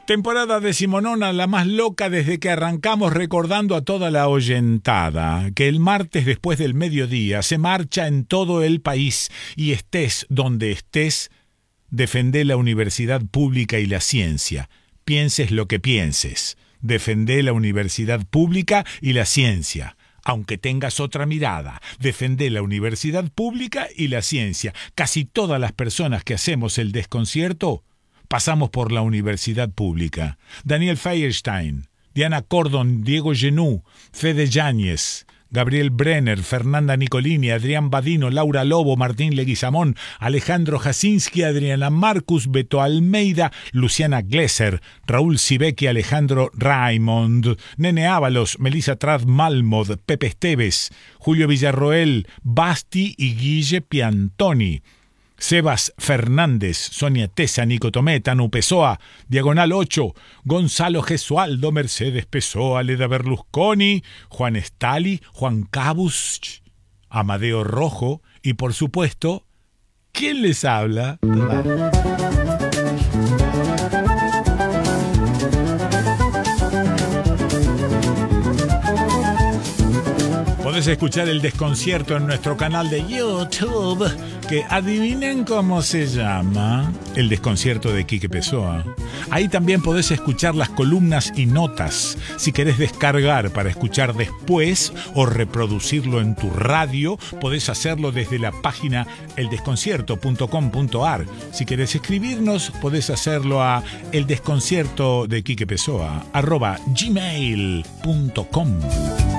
Temporada decimonona, la más loca desde que arrancamos, recordando a toda la oyentada que el martes después del mediodía se marcha en todo el país y estés donde estés, defendé la universidad pública y la ciencia. Pienses lo que pienses, defendé la universidad pública y la ciencia. Aunque tengas otra mirada, defendé la universidad pública y la ciencia. Casi todas las personas que hacemos el desconcierto pasamos por la universidad pública. Daniel Feierstein, Diana Cordon, Diego Genú, Fede Yáñez, Gabriel Brenner, Fernanda Nicolini, Adrián Badino, Laura Lobo, Martín Leguizamón, Alejandro Jasinski, Adriana Marcus, Beto Almeida, Luciana Glesser, Raúl Sibeki, Alejandro Raimond, Nene Ábalos, Melissa Trad Malmod, Pepe Esteves, Julio Villarroel, Basti y Guille Piantoni. Sebas Fernández, Sonia Tesa, Nico Tomé, Tanu Pessoa, Diagonal 8, Gonzalo Gesualdo, Mercedes Pessoa, Leda Berlusconi, Juan Stali, Juan Cabus, Amadeo Rojo y, por supuesto, ¿quién les habla? Podés escuchar el desconcierto en nuestro canal de YouTube, que adivinen cómo se llama, El Desconcierto de Quique Pessoa. Ahí también podés escuchar las columnas y notas. Si querés descargar para escuchar después o reproducirlo en tu radio, podés hacerlo desde la página eldesconcierto.com.ar. Si querés escribirnos, podés hacerlo a eldesconciertodequiquepessoa@gmail.com.